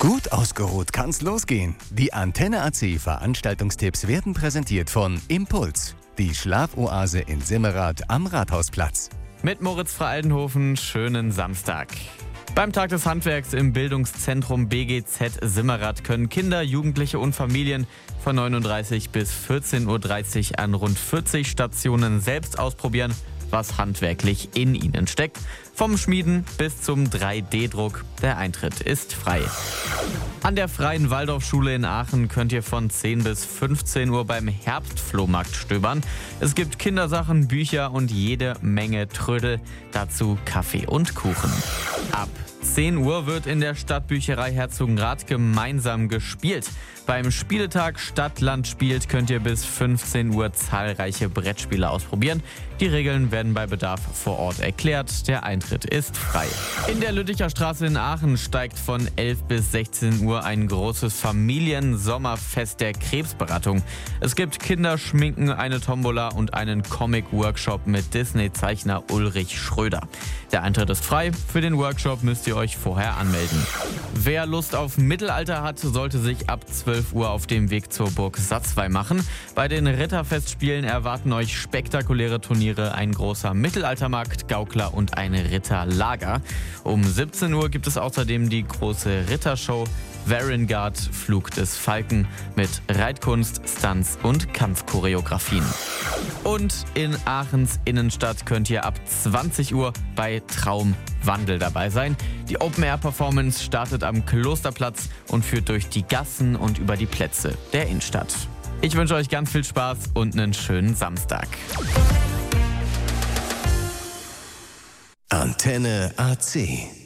Gut ausgeruht kann's losgehen. Die Antenne AC Veranstaltungstipps werden präsentiert von Impuls, die Schlafoase in Simmerath am Rathausplatz. Mit Moritz Frey-Aldenhofen, schönen Samstag. Beim Tag des Handwerks im Bildungszentrum BGZ Simmerath können Kinder, Jugendliche und Familien von 39 bis 14.30 Uhr an rund 40 Stationen selbst ausprobieren, was handwerklich in ihnen steckt. Vom Schmieden bis zum 3D-Druck. Der Eintritt ist frei. An der Freien Waldorfschule in Aachen könnt ihr von 10 bis 15 Uhr beim Herbstflohmarkt stöbern. Es gibt Kindersachen, Bücher und jede Menge Trödel. Dazu Kaffee und Kuchen. Ab 10 Uhr wird in der Stadtbücherei Herzogenrath gemeinsam gespielt. Beim Spieletag Stadt-Land spielt könnt ihr bis 15 Uhr zahlreiche Brettspiele ausprobieren. Die Regeln werden bei Bedarf vor Ort erklärt. Der Eintritt ist frei. In der Lütticher Straße in Aachen steigt von 11 bis 16 Uhr ein großes Familiensommerfest der Krebsberatung. Es gibt Kinderschminken, eine Tombola und einen Comic-Workshop mit Disney-Zeichner Ulrich Schröder. Der Eintritt ist frei. Für den Workshop müsst ihr euch vorher anmelden. Wer Lust auf Mittelalter hat, sollte sich ab 12 Uhr auf dem Weg zur Burg Satzwey machen. Bei den Ritterfestspielen erwarten euch spektakuläre Turniere, ein großer Mittelaltermarkt, Gaukler und ein Ritterlager. Um 17 Uhr gibt es außerdem die große Rittershow Varengard, Flug des Falken mit Reitkunst, Stunts und Kampfchoreografien. Und in Aachens Innenstadt könnt ihr ab 20 Uhr bei Traumwandel dabei sein. Die Open-Air-Performance startet am Klosterplatz und führt durch die Gassen und über die Plätze der Innenstadt. Ich wünsche euch ganz viel Spaß und einen schönen Samstag. Antenne AC.